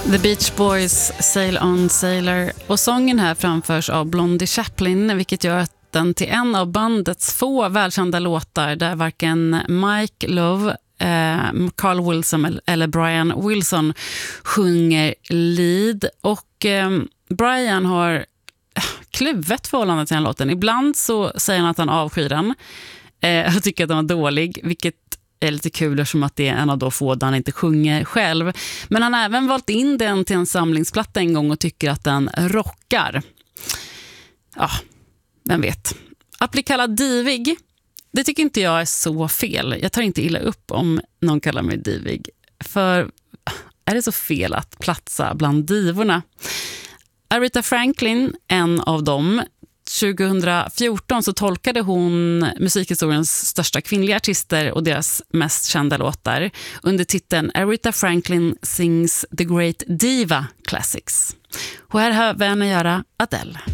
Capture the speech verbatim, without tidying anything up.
The Beach Boys, Sail on Sailor. Och sången här framförs av Blondie Chaplin, vilket gör att den till en av bandets få välkända låtar där varken Mike Love, eh, Carl Wilson eller Brian Wilson sjunger lead. Och eh, Brian har kluvet förhållande till den låten. Ibland så säger han att han avskyr den eh, och tycker att den var dålig, vilket är lite kul eftersom att det är en av de få där han inte sjunger själv. Men han har även valt in den till en samlingsplatta en gång och tycker att den rockar. Ja, vem vet. Att bli kallad divig, det tycker inte jag är så fel. Jag tar inte illa upp om någon kallar mig divig. För är det så fel att platsa bland divorna? Aretha Franklin, en av dem, tjugohundrafjorton så tolkade hon musikhistoriens största kvinnliga artister och deras mest kända låtar under titeln Aretha Franklin Sings The Great Diva Classics. Och här hör vi henne göra Adele.